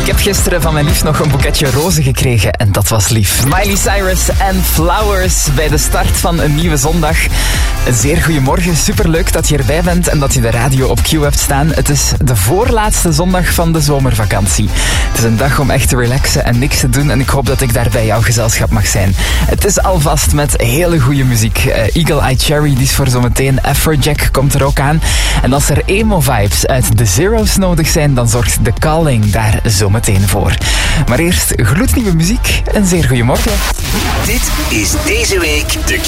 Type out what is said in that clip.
heb gisteren van mijn lief nog een boeketje rozen gekregen en dat was lief. Miley Cyrus en Flowers bij de start van een nieuwe zondag. Een zeer goeiemorgen, superleuk dat je erbij bent en dat je de radio op Q hebt staan. Het is de voorlaatste zondag van de zomervakantie. Het is een dag om echt te relaxen en niks te doen en ik hoop dat ik daar bij jouw gezelschap mag zijn. Het is alvast met hele goede muziek. Eagle Eye Cherry, die is voor zometeen. Afrojack komt er ook aan. En als er emo-vibes uit de Zero's nodig zijn, dan zorgt The Calling daar zometeen voor. Maar eerst gloednieuwe muziek. Een zeer goeiemorgen. Dit is deze week de